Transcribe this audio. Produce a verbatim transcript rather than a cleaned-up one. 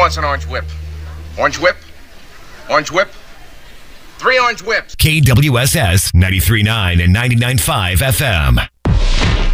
wants an orange whip? Orange whip? Orange whip? Three orange whips. K W S S ninety-three point nine and ninety-nine point five F M.